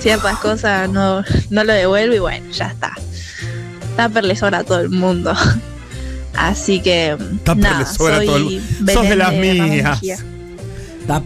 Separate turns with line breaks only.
ciertas cosas no lo devuelve y bueno, ya está. Tupper le sobra a todo el mundo. Así que
Tupper le sobra a todo el mundo. Sos de las mías.